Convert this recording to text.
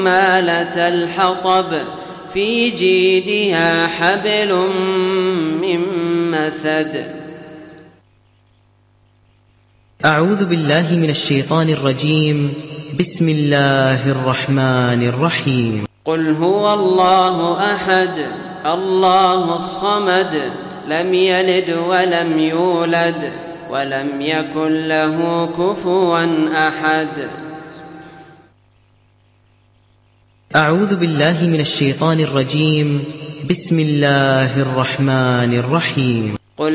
حمالة الحطب في جيدها حبل من مسد. أعوذ بالله من الشيطان الرجيم. بسم الله الرحمن الرحيم. قل هو الله أحد الله الصمد لم يلد ولم يولد ولم يكن له كفوا أحد. أعوذ بالله من الشيطان الرجيم. بسم الله الرحمن الرحيم.